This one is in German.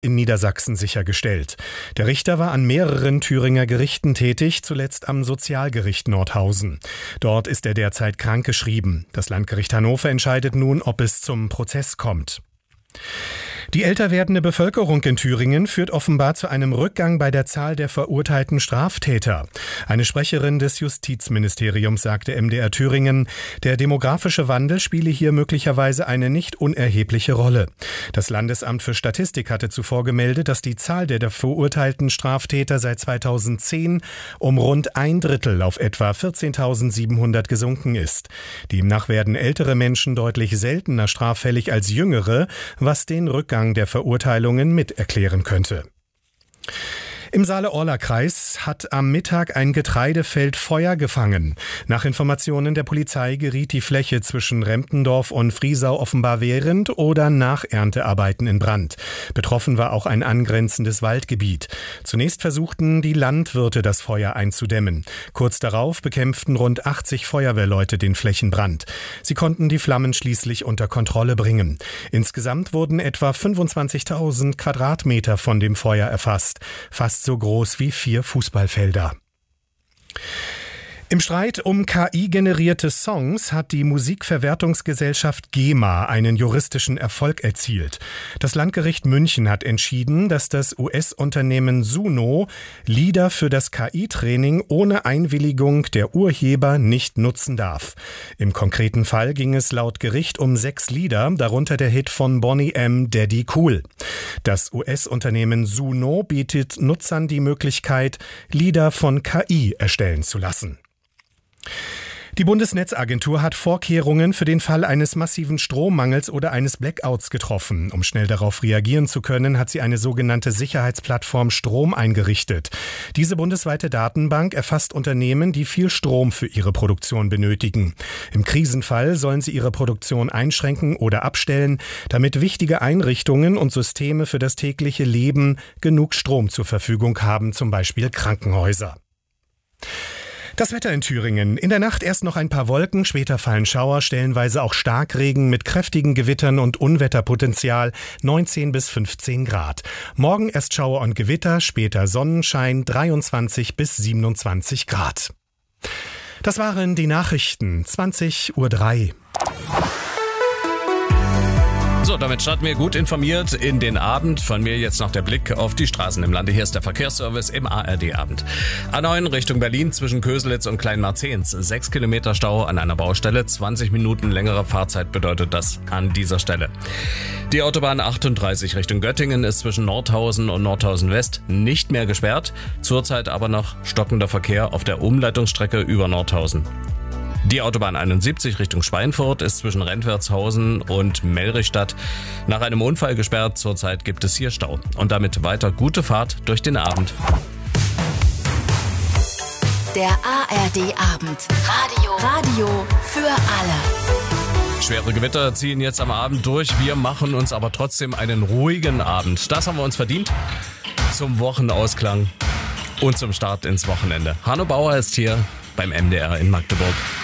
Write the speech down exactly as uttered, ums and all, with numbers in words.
in Niedersachsen sichergestellt. Der Richter war an mehreren Thüringer Gerichten tätig, zuletzt am Sozialgericht Nordhausen. Dort ist er derzeit krankgeschrieben. Das Landgericht Hannover entscheidet nun, ob es zum Prozess kommt. Die älter werdende Bevölkerung in Thüringen führt offenbar zu einem Rückgang bei der Zahl der verurteilten Straftäter. Eine Sprecherin des Justizministeriums sagte M D R Thüringen, der demografische Wandel spiele hier möglicherweise eine nicht unerhebliche Rolle. Das Landesamt für Statistik hatte zuvor gemeldet, dass die Zahl der verurteilten Straftäter seit zweitausendzehn um rund ein Drittel auf etwa vierzehntausendsiebenhundert gesunken ist. Demnach werden ältere Menschen deutlich seltener straffällig als jüngere, was den Rückgang der Verurteilungen mit erklären könnte. Im Saale-Orla-Kreis hat am Mittag ein Getreidefeld Feuer gefangen. Nach Informationen der Polizei geriet die Fläche zwischen Remptendorf und Friesau offenbar während oder nach Erntearbeiten in Brand. Betroffen war auch ein angrenzendes Waldgebiet. Zunächst versuchten die Landwirte, das Feuer einzudämmen. Kurz darauf bekämpften rund achtzig Feuerwehrleute den Flächenbrand. Sie konnten die Flammen schließlich unter Kontrolle bringen. Insgesamt wurden etwa fünfundzwanzigtausend Quadratmeter von dem Feuer erfasst. Fast so groß wie vier Fußballfelder. Im Streit um K I-generierte Songs hat die Musikverwertungsgesellschaft GEMA einen juristischen Erfolg erzielt. Das Landgericht München hat entschieden, dass das U S-Unternehmen Suno Lieder für das K I-Training ohne Einwilligung der Urheber nicht nutzen darf. Im konkreten Fall ging es laut Gericht um sechs Lieder, darunter der Hit von Boney M. Daddy Cool. Das U S-Unternehmen Suno bietet Nutzern die Möglichkeit, Lieder von K I erstellen zu lassen. Die Bundesnetzagentur hat Vorkehrungen für den Fall eines massiven Strommangels oder eines Blackouts getroffen. Um schnell darauf reagieren zu können, hat sie eine sogenannte Sicherheitsplattform Strom eingerichtet. Diese bundesweite Datenbank erfasst Unternehmen, die viel Strom für ihre Produktion benötigen. Im Krisenfall sollen sie ihre Produktion einschränken oder abstellen, damit wichtige Einrichtungen und Systeme für das tägliche Leben genug Strom zur Verfügung haben, zum Beispiel Krankenhäuser. Das Wetter in Thüringen. In der Nacht erst noch ein paar Wolken, später fallen Schauer, stellenweise auch Starkregen mit kräftigen Gewittern und Unwetterpotenzial, neunzehn bis fünfzehn Grad. Morgen erst Schauer und Gewitter, später Sonnenschein, dreiundzwanzig bis siebenundzwanzig Grad. Das waren die Nachrichten, zwanzig Uhr drei. So, damit starten wir gut informiert in den Abend. Von mir jetzt noch der Blick auf die Straßen im Lande. Hier ist der Verkehrsservice im A R D-Abend. A neun Richtung Berlin zwischen Köselitz und Kleinmarzehns. Sechs Kilometer Stau an einer Baustelle. zwanzig Minuten längere Fahrzeit bedeutet das an dieser Stelle. Die Autobahn achtunddreißig Richtung Göttingen ist zwischen Nordhausen und Nordhausen West nicht mehr gesperrt. Zurzeit aber noch stockender Verkehr auf der Umleitungsstrecke über Nordhausen. Die Autobahn einundsiebzig Richtung Schweinfurt ist zwischen Rentwertshausen und Mellrichstadt nach einem Unfall gesperrt. Zurzeit gibt es hier Stau. Und damit weiter gute Fahrt durch den Abend. Der A R D-Abend. Radio. Radio für alle. Schwere Gewitter ziehen jetzt am Abend durch. Wir machen uns aber trotzdem einen ruhigen Abend. Das haben wir uns verdient. Zum Wochenausklang und zum Start ins Wochenende. Hanno Bauer ist hier beim M D R in Magdeburg.